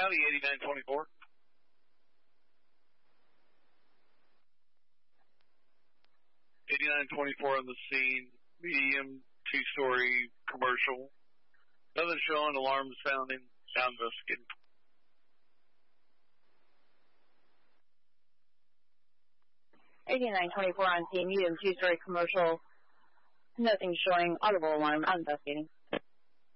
County, 8924. On the scene, medium, two-story commercial. Nothing showing, alarms sounding, sound investigating. On scene, medium, two-story commercial. Nothing showing, audible alarm, investigating.